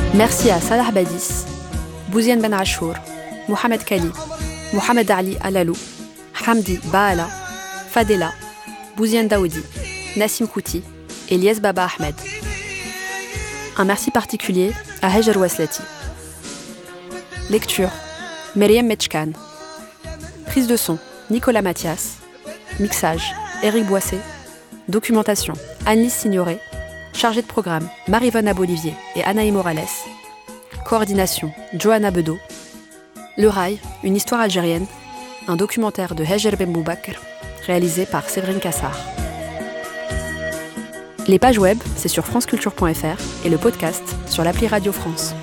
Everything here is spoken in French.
Merci à Salah Badis, Bouziane Ben Achour, Mohamed Kali, Mohamed Ali Alalou, Hamdi Baala, Fadela, Bouziane Daoudi, Nassim Kouti et Lies Baba Ahmed. Un merci particulier à Hajar Waslati. Lecture, Myriam Metchkan. Prise de son, Nicolas Mathias. Mixage, Éric Boissé. Documentation, Annelise Signoret. Chargée de programme, Marie-Vonne Abolivier et Anaï Morales. Coordination, Johanna Bedeau. Le Rail, une histoire algérienne. Un documentaire de Hajar Ben Boubakr, réalisé par Séverine Cassard. Les pages web, c'est sur franceculture.fr et le podcast sur l'appli Radio France.